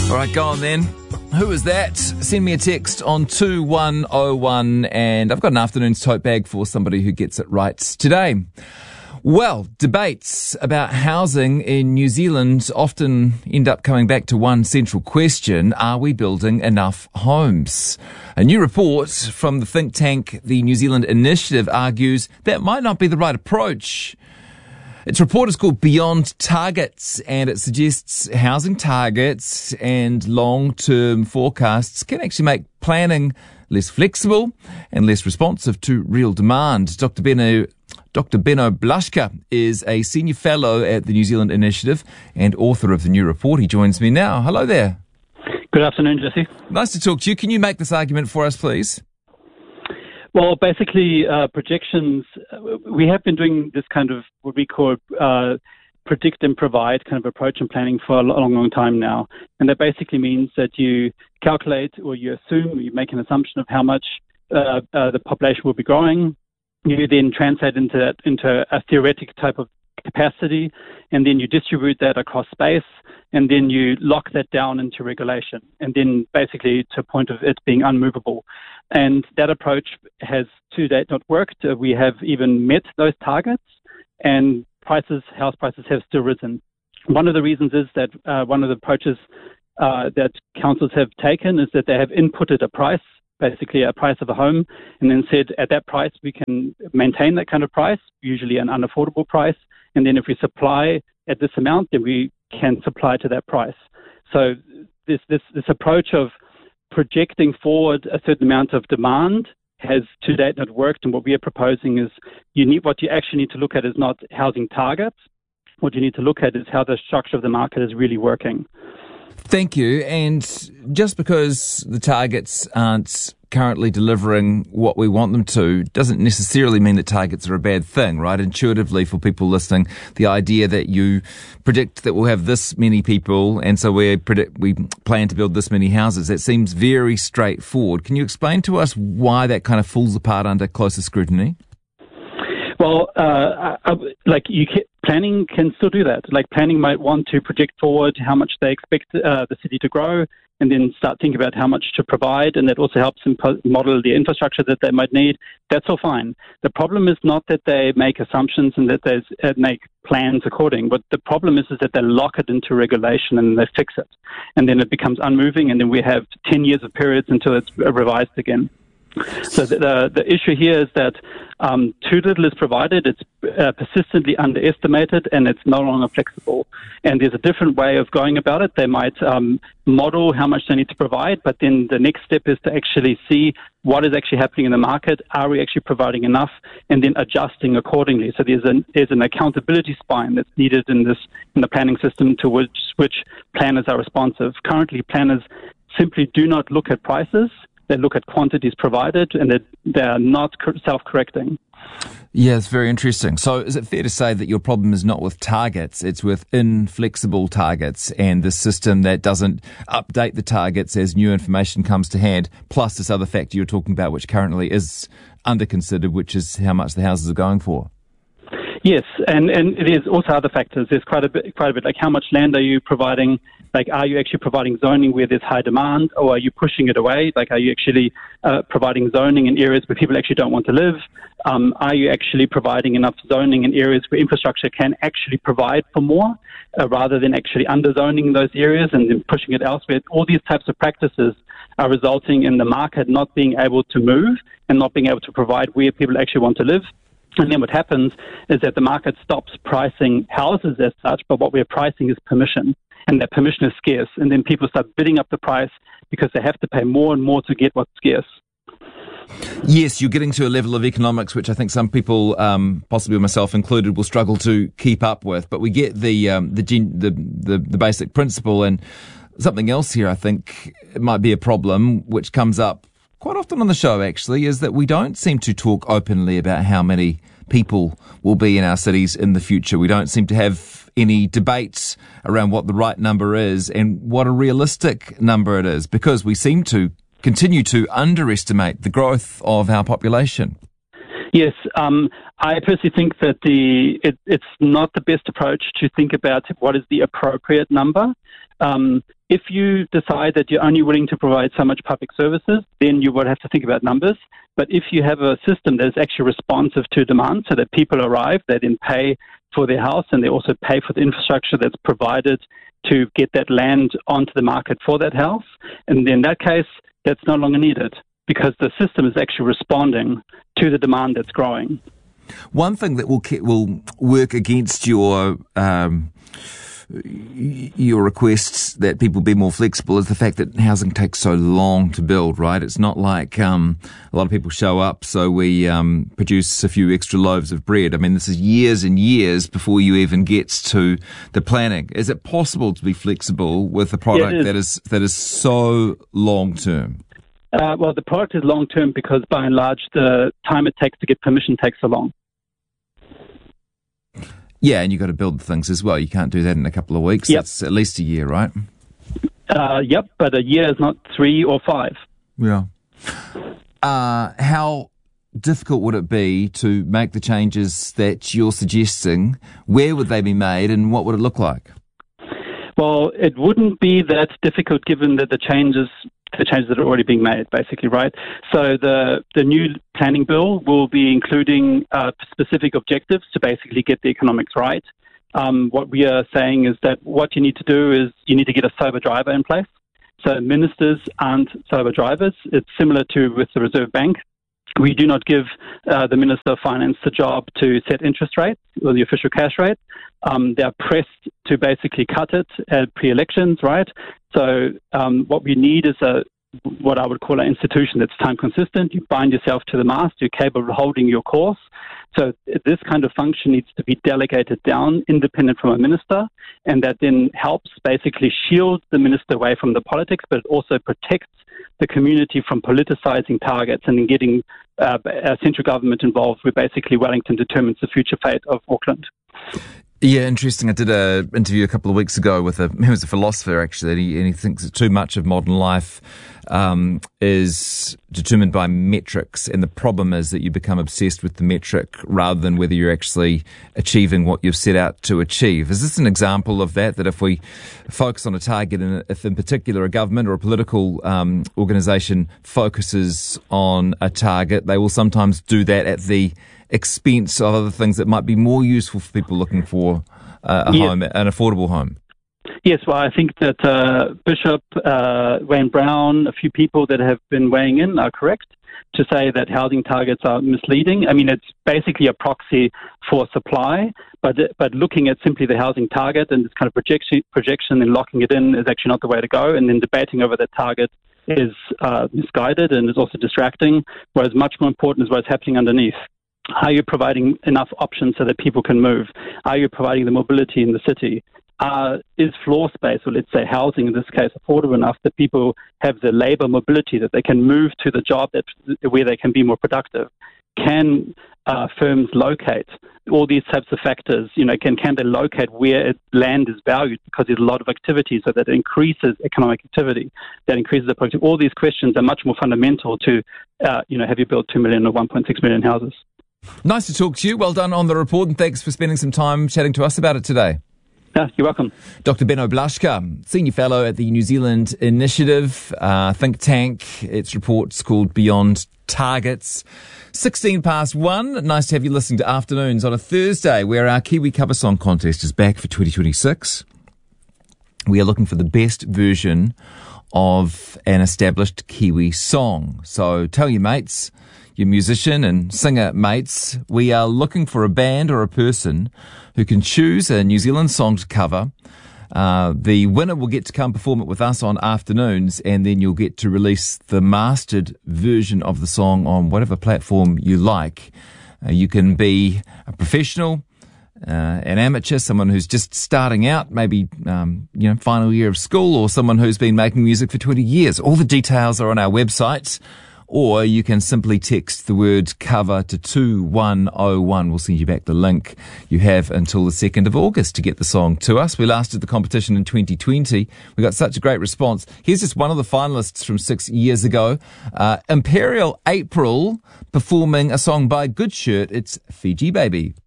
All right, go on then. Who is that? Send me a text on 2101 and I've got an afternoon's tote bag for somebody who gets it right today. Well, debates about housing in New Zealand often end up coming back to one central question: are we building enough homes? A new report from the think tank, the New Zealand Initiative, argues that might not be the right approach. Its report is called Beyond Targets, and it suggests housing targets and long-term forecasts can actually make planning less flexible and less responsive to real demand. Dr. Benno Blaschke is a senior fellow at the New Zealand Initiative and author of the new report. He joins me now. Hello there. Good afternoon, Jesse. Nice to talk to you. Can you make this argument for us, please? Well, basically, projections, we have been doing this kind of what we call predict and provide kind of approach and planning for a long time now. And that basically means that you calculate or you assume, you make an assumption of how much the population will be growing. You then translate into a theoretic type of capacity, and then you distribute that across space, and then you lock that down into regulation, and then basically to a point of it being unmovable. And that approach has to date not worked. We have even met those targets, and house prices have still risen. One of the reasons is that one of the approaches that councils have taken is that they have inputted a price, basically a price of a home, and then said at that price we can maintain that kind of price, usually an unaffordable price, and then if we supply at this amount, then we can supply to that price. So this approach of projecting forward a certain amount of demand has to date not worked, and what we are proposing is what you actually need to look at is not housing targets. What you need to look at is how the structure of the market is really working. Thank you. And just because the targets aren't currently delivering what we want them to doesn't necessarily mean that targets are a bad thing, right? Intuitively, for people listening, the idea that you predict that we'll have this many people and so we plan to build this many houses, that seems very straightforward. Can you explain to us why that kind of falls apart under closer scrutiny? Well, planning can still do that. Like planning might want to project forward how much they expect the city to grow, and then start thinking about how much to provide, and that also helps them model the infrastructure that they might need. That's all fine. The problem is not that they make assumptions and that they make plans according, but the problem is that they lock it into regulation and they fix it, and then it becomes unmoving, and then we have 10 years of periods until it's revised again. So the issue here is that too little is provided, it's persistently underestimated, and it's no longer flexible. And there's a different way of going about it. They might model how much they need to provide, but then the next step is to actually see what is actually happening in the market. Are we actually providing enough? And then adjusting accordingly. So there's an accountability spine that's needed in the planning system to which planners are responsive. Currently, planners simply do not look at prices. They look at quantities provided, and they are not self-correcting. Yeah, it's very interesting. So is it fair to say that your problem is not with targets, it's with inflexible targets and the system that doesn't update the targets as new information comes to hand, plus this other factor you're talking about, which currently is under-considered, which is how much the houses are going for? Yes, and there's also other factors. There's quite a bit. Like, how much land are you providing? Like, are you actually providing zoning where there's high demand, or are you pushing it away? Like, are you actually providing zoning in areas where people actually don't want to live? Are you actually providing enough zoning in areas where infrastructure can actually provide for more, rather than actually under-zoning those areas and then pushing it elsewhere? All these types of practices are resulting in the market not being able to move and not being able to provide where people actually want to live. And then what happens is that the market stops pricing houses as such, but what we're pricing is permission. And that permission is scarce. And then people start bidding up the price because they have to pay more and more to get what's scarce. Yes, you're getting to a level of economics which I think some people, possibly myself included, will struggle to keep up with. But we get the basic principle. And something else here I think it might be a problem, which comes up quite often on the show, actually, is that we don't seem to talk openly about how many people will be in our cities in the future. We don't seem to have any debates around what the right number is and what a realistic number it is, because we seem to continue to underestimate the growth of our population. Yes, I personally think that it's not the best approach to think about what is the appropriate number. If you decide that you're only willing to provide so much public services, then you would have to think about numbers. But if you have a system that is actually responsive to demand, so that people arrive, they then pay for their house, and they also pay for the infrastructure that's provided to get that land onto the market for that house, and in that case, that's no longer needed because the system is actually responding to the demand that's growing. One thing that will work against your requests that people be more flexible is the fact that housing takes so long to build, right? It's not like a lot of people show up, so we produce a few extra loaves of bread. I mean, this is years and years before you even get to the planning. Is it possible to be flexible with a product that is so long term? Well, the product is long term because by and large the time it takes to get permission takes so long. Yeah, and you've got to build things as well. You can't do that in a couple of weeks. Yep. That's at least a year, right? Yep, but a year is not 3 or 5. Yeah. How difficult would it be to make the changes that you're suggesting? Where would they be made and what would it look like? Well, it wouldn't be that difficult given that the changes that are already being made, basically, right? So the new planning bill will be including specific objectives to basically get the economics right. What we are saying is that what you need to do is you need to get a sober driver in place. So ministers aren't sober drivers. It's similar to with the Reserve Bank. We do not give the Minister of Finance the job to set interest rates or the official cash rate. They are pressed to basically cut it at pre-elections, right? So what we need is what I would call an institution that's time consistent. You bind yourself to the mast. You're capable of holding your course. So this kind of function needs to be delegated down, independent from a minister, and that then helps basically shield the minister away from the politics, but it also protects the community from politicizing targets and then getting central government involved where basically Wellington determines the future fate of Auckland. Yeah, interesting. I did an interview a couple of weeks ago with he was a philosopher, actually, and he thinks that too much of modern life is determined by metrics, and the problem is that you become obsessed with the metric rather than whether you're actually achieving what you've set out to achieve. Is this an example of that if we focus on a target, and if in particular a government or a political organisation focuses on a target, they will sometimes do that at the expense of other things that might be more useful for people looking for home, an affordable home? Yes, well, I think that Bishop, Wayne Brown, a few people that have been weighing in are correct to say that housing targets are misleading. I mean, it's basically a proxy for supply, but looking at simply the housing target and this kind of projection and locking it in is actually not the way to go, and then debating over that target is misguided and is also distracting, whereas much more important is what's happening underneath. Are you providing enough options so that people can move? Are you providing the mobility in the city? Is floor space, or let's say housing in this case, affordable enough that people have the labour mobility, that they can move to the job where they can be more productive? Can firms locate? All these types of factors, can they locate where land is valued because there's a lot of activity, so that it increases economic activity, that increases the productivity. All these questions are much more fundamental to, have you built 2 million or 1.6 million houses? Nice to talk to you. Well done on the report, and thanks for spending some time chatting to us about it today. You're welcome. Dr. Benno Blaschka, Senior Fellow at the New Zealand Initiative think tank. Its report's called Beyond Targets. 1:16. Nice to have you listening to Afternoons on a Thursday, where our Kiwi Cover Song Contest is back for 2026. We are looking for the best version of an established Kiwi song. So tell your mates, your musician and singer mates, we are looking for a band or a person who can choose a New Zealand song to cover. The winner will get to come perform it with us on Afternoons, and then you'll get to release the mastered version of the song on whatever platform you like. You can be a professional, an amateur, someone who's just starting out, maybe, final year of school, or someone who's been making music for 20 years. All the details are on our website. Or you can simply text the word cover to 2101. We'll send you back the link. You have until the 2nd of August to get the song to us. We last did the competition in 2020. We got such a great response. Here's just one of the finalists from 6 years ago. Imperial April performing a song by Good Shirt. It's Fiji Baby.